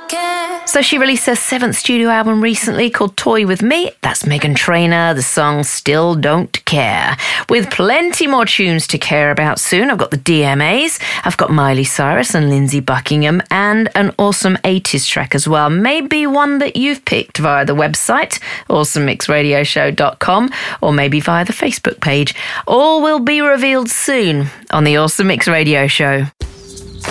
So she released her 7th studio album recently called Toy With Me. That's Meghan Trainor, the song Still Don't Care. With plenty more tunes to care about soon. I've got the DMAs, I've got Miley Cyrus and Lindsey Buckingham, and an awesome 80s track as well. Maybe one that you've picked via the website, awesomemixradioshow.com, or maybe via the Facebook page. All will be revealed soon on the Awesome Mix Radio Show.